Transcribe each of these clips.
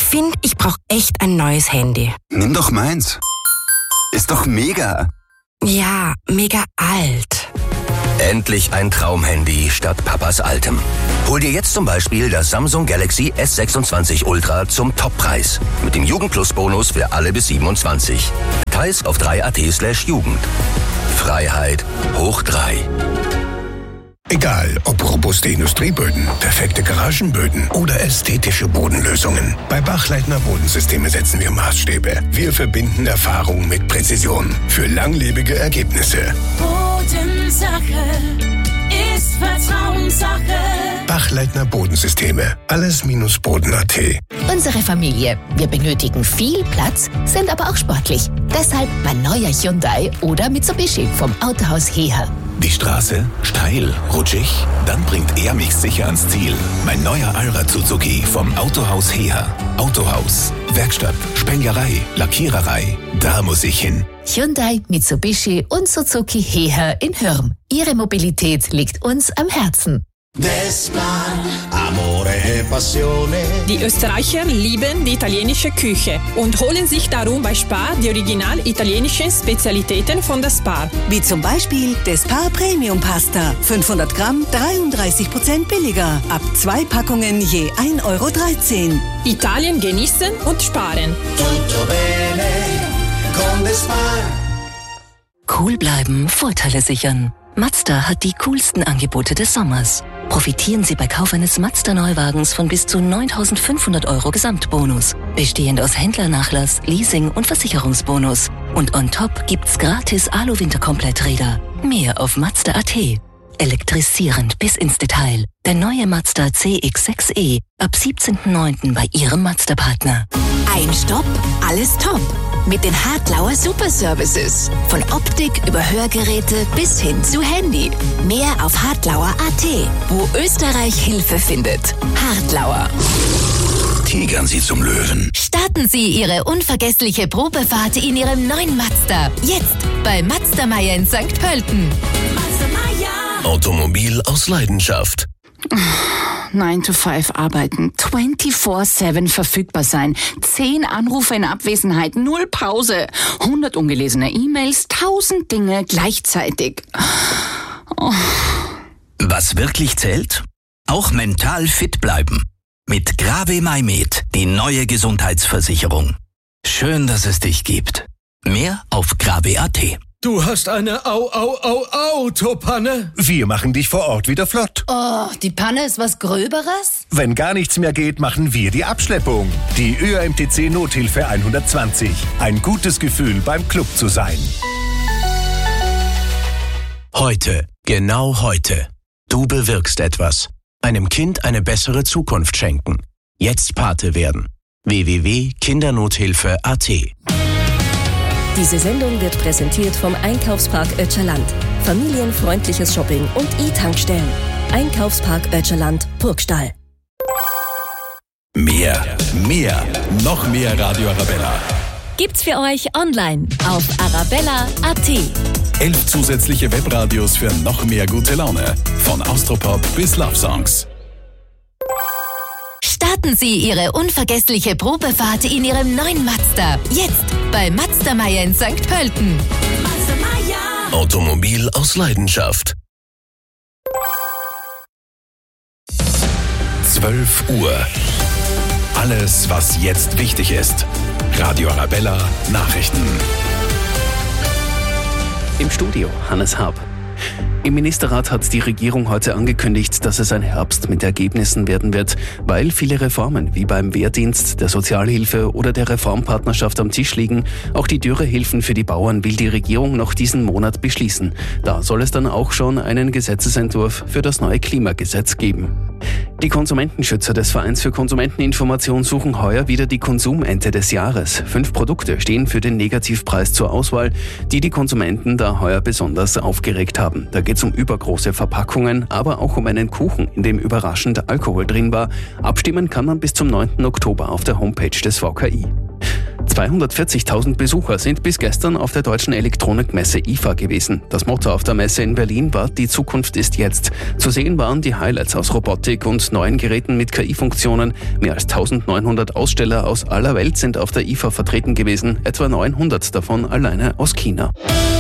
finde, ich brauche echt ein neues Handy. Nimm doch meins. Ist doch mega. Ja, mega alt. Endlich ein Traumhandy statt Papas altem. Hol dir jetzt zum Beispiel das Samsung Galaxy S26 Ultra zum Toppreis. Mit dem Jugendplus-Bonus für alle bis 27. Details auf 3.at/Jugend. Freiheit hoch 3. Egal, ob robuste Industrieböden, perfekte Garagenböden oder ästhetische Bodenlösungen. Bei Bachleitner Bodensysteme setzen wir Maßstäbe. Wir verbinden Erfahrung mit Präzision für langlebige Ergebnisse. Bodensache ist Vertrauenssache. Bachleitner Bodensysteme. Alles-Boden.at. Unsere Familie. Wir benötigen viel Platz, sind aber auch sportlich. Deshalb mein neuer Hyundai oder Mitsubishi vom Autohaus Heher. Die Straße? Steil, rutschig? Dann bringt er mich sicher ans Ziel. Mein neuer Allrad Suzuki vom Autohaus Heher. Autohaus, Werkstatt, Spenglerei, Lackiererei. Da muss ich hin. Hyundai, Mitsubishi und Suzuki Heher in Hürm. Ihre Mobilität liegt uns am Herzen. Despar, Amore e Passione. Die Österreicher lieben die italienische Küche und holen sich darum bei Spar die original italienischen Spezialitäten von der Spar. Wie zum Beispiel Despar Premium Pasta. 500 Gramm, 33% billiger. Ab 2 Packungen je 1,13 Euro. Italien genießen und sparen. Tutto bene con Despar. Cool bleiben, Vorteile sichern. Mazda hat die coolsten Angebote des Sommers. Profitieren Sie bei Kauf eines Mazda-Neuwagens von bis zu 9.500 Euro Gesamtbonus. Bestehend aus Händlernachlass, Leasing und Versicherungsbonus. Und on top gibt's gratis Alu-Winterkompletträder. Mehr auf Mazda.at. Elektrisierend bis ins Detail. Der neue Mazda CX-6e ab 17.09. bei Ihrem Mazda-Partner. Ein Stopp, alles top. Mit den Hartlauer Super Services. Von Optik über Hörgeräte bis hin zu Handy. Mehr auf hartlauer.at, wo Österreich Hilfe findet. Hartlauer. Tigern Sie zum Löwen. Starten Sie Ihre unvergessliche Probefahrt in Ihrem neuen Mazda. Jetzt bei Mazda Meier in St. Pölten. Mazda Meier. Automobil aus Leidenschaft. 9 to 5 arbeiten, 24/7 verfügbar sein, 10 Anrufe in Abwesenheit, 0 Pause, 100 ungelesene E-Mails, 1000 Dinge gleichzeitig. Oh. Was wirklich zählt? Auch mental fit bleiben. Mit Grave MyMed, die neue Gesundheitsversicherung. Schön, dass es dich gibt. Mehr auf grave.at. Du hast eine Autopanne? Wir machen dich vor Ort wieder flott. Oh, die Panne ist was Gröberes? Wenn gar nichts mehr geht, machen wir die Abschleppung. Die ÖAMTC Nothilfe 120. Ein gutes Gefühl, beim Club zu sein. Heute, genau heute. Du bewirkst etwas. Einem Kind eine bessere Zukunft schenken. Jetzt Pate werden. www.kindernothilfe.at. Diese Sendung wird präsentiert vom Einkaufspark Ötscherland. Familienfreundliches Shopping und E-Tankstellen. Einkaufspark Ötscherland, Burgstall. Mehr, noch mehr Radio Arabella. Gibt's für euch online auf arabella.at. 11 zusätzliche Webradios für noch mehr gute Laune. Von Austropop bis Love Songs. Starten Sie Ihre unvergessliche Probefahrt in Ihrem neuen Mazda. Jetzt bei Mazda Meier in St. Pölten. Mazda Meier. Automobil aus Leidenschaft. 12 Uhr. Alles, was jetzt wichtig ist. Radio Arabella Nachrichten. Im Studio Hannes Hab. Im Ministerrat hat die Regierung heute angekündigt, dass es ein Herbst mit Ergebnissen werden wird, weil viele Reformen wie beim Wehrdienst, der Sozialhilfe oder der Reformpartnerschaft am Tisch liegen. Auch die Dürrehilfen für die Bauern will die Regierung noch diesen Monat beschließen. Da soll es dann auch schon einen Gesetzesentwurf für das neue Klimagesetz geben. Die Konsumentenschützer des Vereins für Konsumenteninformation suchen heuer wieder die Konsumente des Jahres. 5 Produkte stehen für den Negativpreis zur Auswahl, die Konsumenten da heuer besonders aufgeregt haben. Da geht es um übergroße Verpackungen, aber auch um einen Kuchen, in dem überraschend Alkohol drin war. Abstimmen kann man bis zum 9. Oktober auf der Homepage des VKI. 240.000 Besucher sind bis gestern auf der deutschen Elektronikmesse IFA gewesen. Das Motto auf der Messe in Berlin war „Die Zukunft ist jetzt". Zu sehen waren die Highlights aus Robotik und neuen Geräten mit KI-Funktionen. Mehr als 1900 Aussteller aus aller Welt sind auf der IFA vertreten gewesen, etwa 900 davon alleine aus China.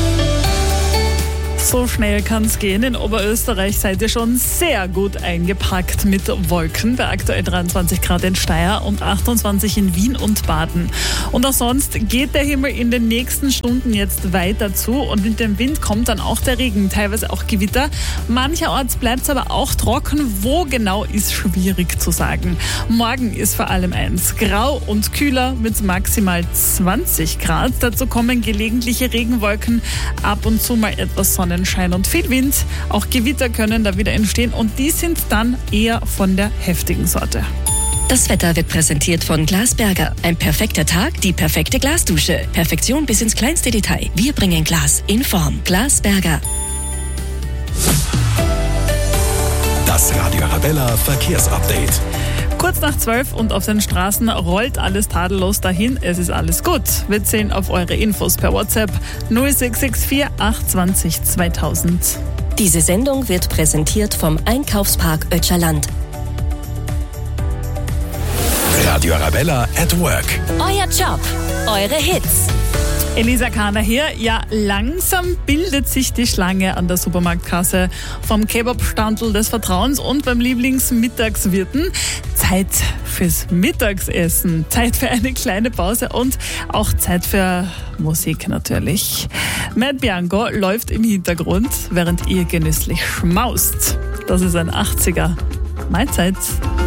So schnell kann es gehen. In Oberösterreich seid ihr schon sehr gut eingepackt mit Wolken. Bei aktuell 23 Grad in Steyr und 28 in Wien und Baden. Und auch sonst geht der Himmel in den nächsten Stunden jetzt weiter zu. Und mit dem Wind kommt dann auch der Regen, teilweise auch Gewitter. Mancherorts bleibt es aber auch trocken. Wo genau, ist schwierig zu sagen. Morgen ist vor allem eins: grau und kühler mit maximal 20 Grad. Dazu kommen gelegentliche Regenwolken, ab und zu mal etwas Sonnenschein und viel Wind. Auch Gewitter können da wieder entstehen und die sind dann eher von der heftigen Sorte. Das Wetter wird präsentiert von Glasberger. Ein perfekter Tag, die perfekte Glasdusche. Perfektion bis ins kleinste Detail. Wir bringen Glas in Form. Glasberger. Das Radio Arabella Verkehrsupdate. Kurz nach 12 und auf den Straßen rollt alles tadellos dahin. Es ist alles gut. Wir zählen auf eure Infos per WhatsApp 0664 820 2000. Diese Sendung wird präsentiert vom Einkaufspark Ötscherland. Radio Arabella at Work. Euer Job, eure Hits. Elisa Kahner hier. Ja, langsam bildet sich die Schlange an der Supermarktkasse vom Kebab-Standl des Vertrauens und beim Lieblingsmittagswirten. Zeit fürs Mittagsessen, Zeit für eine kleine Pause und auch Zeit für Musik natürlich. Matt Bianco läuft im Hintergrund, während ihr genüsslich schmaust. Das ist ein 80er. Mahlzeit.